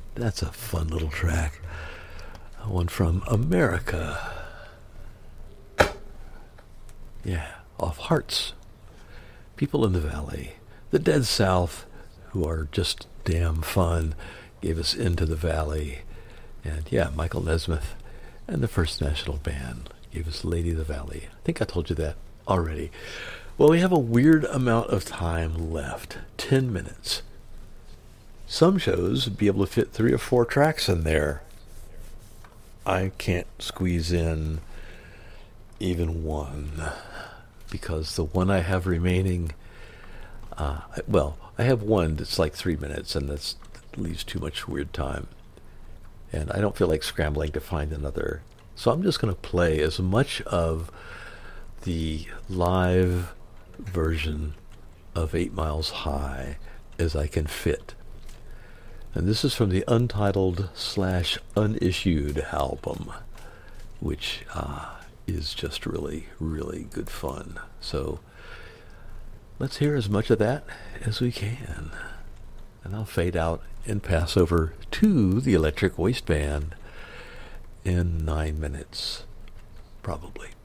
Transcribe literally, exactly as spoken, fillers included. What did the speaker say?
That's a fun little track. One from America. Yeah, off Hearts. People in the Valley. The Dead South, who are just damn fun, gave us Into the Valley. And yeah, Michael Nesmith and the First National Band gave us Lady of the Valley. I think I told you that already. Well, we have a weird amount of time left. Ten minutes. Some shows would be able to fit three or four tracks in there. I can't squeeze in even one, because the one I have remaining, uh, well, I have one that's like three minutes, and that's, that leaves too much weird time. And I don't feel like scrambling to find another. So I'm just going to play as much of the live version of Eight Miles High as I can fit. And this is from the Untitled slash Unissued album, which uh, is just really, really good fun. So let's hear as much of that as we can. And I'll fade out and pass over to the Electric Waistband in nine minutes, probably.